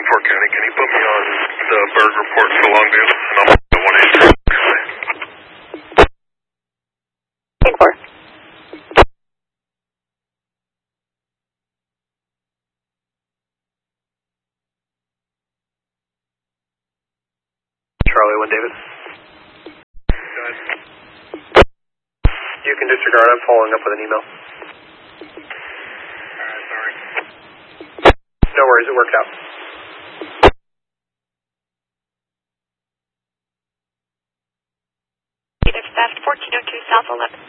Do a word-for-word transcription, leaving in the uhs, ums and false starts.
Fort County. Can you put me on the Berg report for Longview? And I'm on the one eighty-three. four. Charlie one David. You can disregard. I'm following up with an email. Alright, sorry. No worries, it worked out. David Theft, fourteen oh two South eleven.